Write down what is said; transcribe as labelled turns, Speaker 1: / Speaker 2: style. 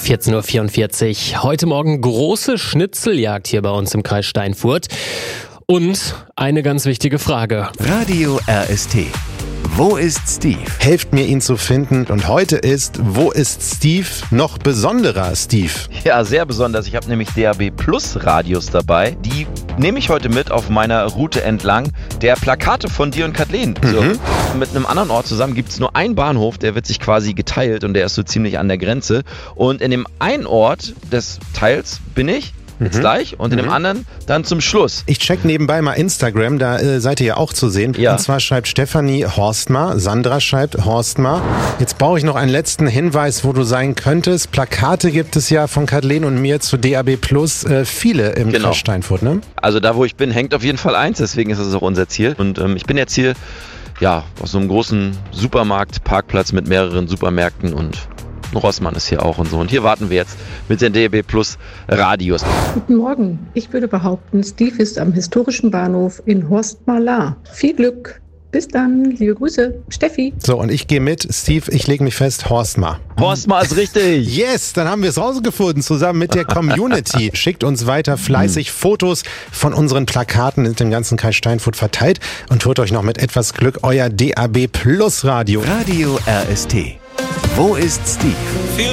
Speaker 1: 14:44 Uhr. Heute Morgen große Schnitzeljagd hier bei uns im Kreis Steinfurt. Und eine ganz wichtige Frage.
Speaker 2: Radio RST. Wo ist Steve?
Speaker 3: Helft mir, ihn zu finden. Und heute ist, wo ist Steve? Noch besonderer Steve.
Speaker 4: Ja, sehr besonders. Ich habe nämlich DAB Plus Radios dabei. Die nehme ich heute mit auf meiner Route entlang der Plakate von dir und Kathleen. So, mit einem anderen Ort zusammen gibt es nur einen Bahnhof, der wird sich quasi geteilt und der ist so ziemlich an der Grenze. Und in dem einen Ort des Teils bin ich jetzt gleich und in dem anderen dann zum Schluss.
Speaker 3: Ich check nebenbei mal Instagram, da seid ihr ja auch zu sehen.
Speaker 4: Ja.
Speaker 3: Und zwar schreibt Stefanie Horstmar, Sandra schreibt Horstmar. Jetzt brauche ich noch einen letzten Hinweis, wo du sein könntest. Plakate gibt es ja von Kathleen und mir zu DAB Plus viele im Kreis Steinfurt, ne?
Speaker 4: Also da, wo ich bin, hängt auf jeden Fall eins, deswegen ist das auch unser Ziel. Und ich bin jetzt hier, ja, auf so einem großen Supermarkt-Parkplatz mit mehreren Supermärkten und Rossmann ist hier auch und so. Und hier warten wir jetzt mit den DAB Plus Radios.
Speaker 5: Guten Morgen. Ich würde behaupten, Steve ist am historischen Bahnhof in Horstmar. Viel Glück. Bis dann. Liebe Grüße. Steffi.
Speaker 3: So, und ich gehe mit. Steve, ich lege mich fest, Horstmar.
Speaker 4: Horstmar ist richtig.
Speaker 3: Yes, dann haben wir es rausgefunden, zusammen mit der Community. Schickt uns weiter fleißig Fotos von unseren Plakaten in dem ganzen Kreis Steinfurt verteilt und holt euch noch mit etwas Glück euer DAB Plus Radio.
Speaker 2: Radio RST. Wo ist Steve?